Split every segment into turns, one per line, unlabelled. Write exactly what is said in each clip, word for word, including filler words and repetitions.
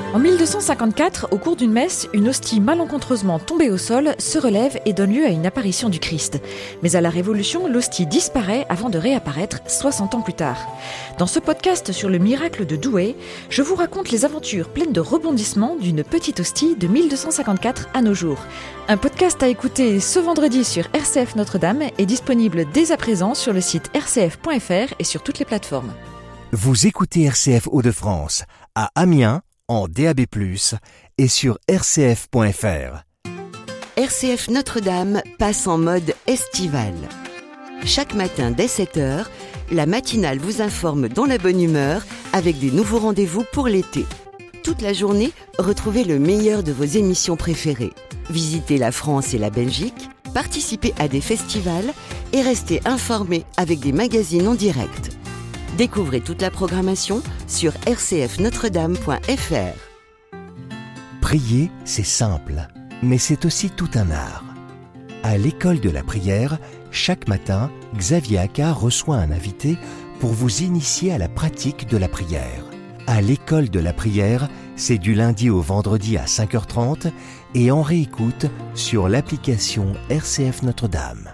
En mille deux cent cinquante-quatre, au cours d'une messe, une hostie malencontreusement tombée au sol se relève et donne lieu à une apparition du Christ. Mais à la Révolution, l'hostie disparaît avant de réapparaître soixante ans plus tard. Dans ce podcast sur le miracle de Douai, je vous raconte les aventures pleines de rebondissements d'une petite hostie de mille deux cent cinquante-quatre à nos jours. Un podcast à écouter ce vendredi sur R C F Notre-Dame est disponible dès à présent sur le site r c f point f r et sur toutes les plateformes.
Vous écoutez R C F Hauts-de-France à Amiens, en D A B plus, et sur r c f point f r.
R C F Notre-Dame passe en mode estival. Chaque matin dès sept heures, la matinale vous informe dans la bonne humeur avec des nouveaux rendez-vous pour l'été. Toute la journée, retrouvez le meilleur de vos émissions préférées. Visitez la France et la Belgique, participez à des festivals et restez informés avec des magazines en direct. Découvrez toute la programmation sur r c f notre dame point f r.
Prier, c'est simple, mais c'est aussi tout un art. À l'école de la prière, chaque matin, Xavier Accard reçoit un invité pour vous initier à la pratique de la prière. À l'école de la prière, c'est du lundi au vendredi à cinq heures trente et en réécoute sur l'application R C F Notre-Dame.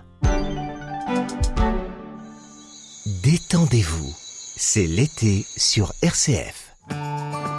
Détendez-vous. C'est l'été sur R C F.